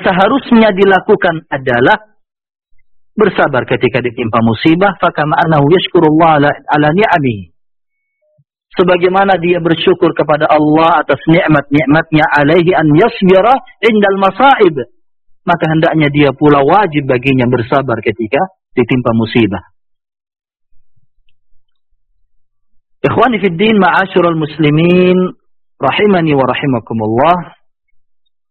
seharusnya dilakukan adalah bersabar ketika ditimpa musibah, fakama annahu yashkurullah ala ni'amihi. Sebagaimana dia bersyukur kepada Allah atas nikmat-nikmatnya, alaihi an yasbira indal masaib. Maka hendaknya dia pula wajib baginya bersabar ketika ditimpa musibah. Ikhwani fid din, ma'asyiral muslimin, rahimani wa rahimakumullah.